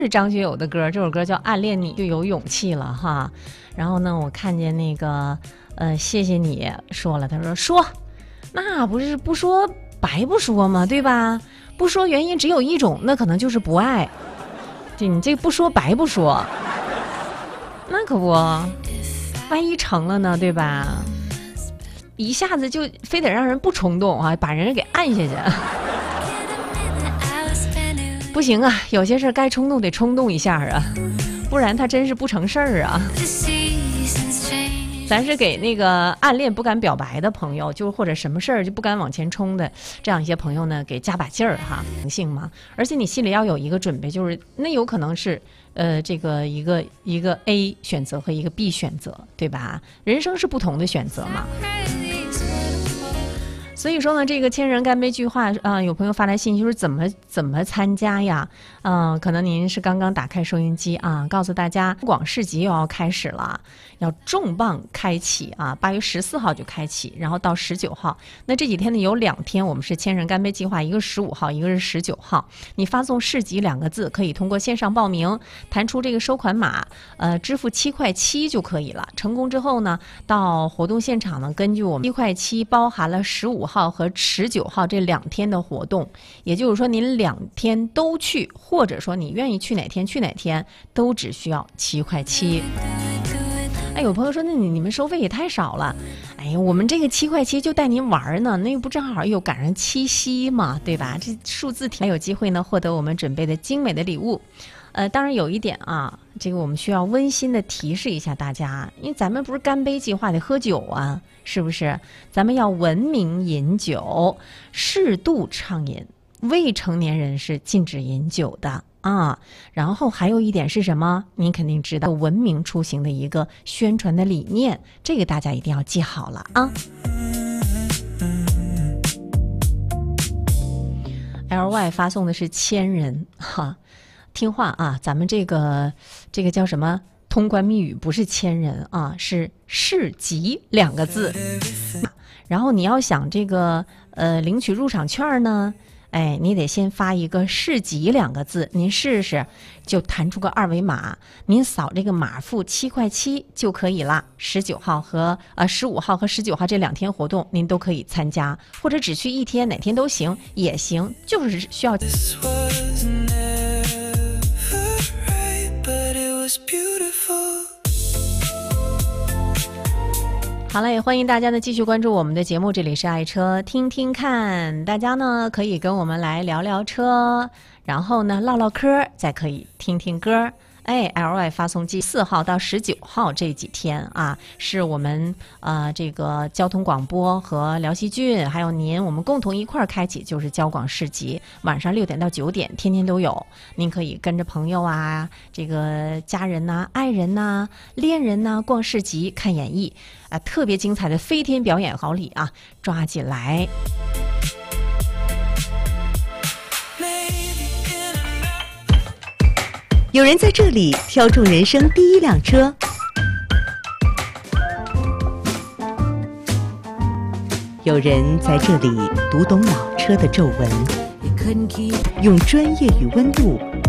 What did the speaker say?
是张学友的歌，这首歌叫《暗恋你》，就有勇气了哈。然后呢，我看见那个谢谢你说了，他说那不是不说白不说吗？对吧？不说原因只有一种，那可能就是不爱。你这不说白不说，那可不，万一成了呢，对吧？一下子就非得让人不冲动啊，把人给按下去。不行啊，有些事该冲动得冲动一下啊，不然他真是不成事儿啊。咱是给那个暗恋不敢表白的朋友，就或者什么事儿就不敢往前冲的这样一些朋友呢，给加把劲儿哈，能性嘛。而且你心里要有一个准备，就是那有可能是这个一个 A 选择和一个 B 选择，对吧？人生是不同的选择嘛。所以说呢，这个千人干杯计划有朋友发来信息说怎么参加呀？可能您是刚刚打开收音机啊，告诉大家广市集又要开始了，要重磅开启啊，8月14号就开启，然后到19号。那这几天呢有2天，我们是千人干杯计划，一个15号，一个是19号。你发送市集2个字，可以通过线上报名，弹出这个收款码，支付7.7块就可以了。成功之后呢，到活动现场呢，根据我们7.7块包含了15号和19号这2天的活动，也就是说您2天都去，或者说你愿意去哪天去哪天，都只需要7.7块。哎，有朋友说那你们收费也太少了。哎呀，我们这个7.7块就带您玩呢，那又不正好又赶上七夕嘛，对吧？这数字还有机会呢获得我们准备的精美的礼物。当然有一点啊，这个我们需要温馨的提示一下大家，因为咱们不是干杯计划得喝酒啊，是不是？咱们要文明饮酒，适度畅饮，未成年人是禁止饮酒的啊。然后还有一点是什么？您肯定知道，文明出行的一个宣传的理念，这个大家一定要记好了啊。LY 发送的是千人哈。听话啊，咱们这个叫什么通关密语不是千人啊，是市集2个字。然后你要想这个领取入场券呢，哎，你得先发一个市集2个字，您试试，就弹出个2维码，您扫这个码付7.7块就可以了。15号和19号这2天活动您都可以参加，或者只去1天，哪天都行也行，就是需要。好了，也欢迎大家呢继续关注我们的节目，这里是爱车听听看，大家呢可以跟我们来聊聊车，然后呢唠唠嗑，再可以听听歌。LY 发送季4号到19号这几天啊，是我们这个交通广播和辽西郡还有您我们共同一块开启，就是交广市集，晚上6点到9点天天都有，您可以跟着朋友啊，这个家人呐、爱人呐、恋人呐逛市集看演艺啊，特别精彩的飞天表演好礼啊，抓紧来。 有人在这里挑中人生第1辆车，有人在这里读懂老车的皱纹，用专业与温度